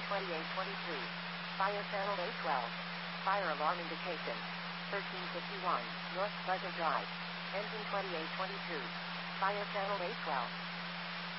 2822. Fire channel A12. Fire alarm indication. 1351, North Pleasant Drive. Engine 2822. Fire channel A12.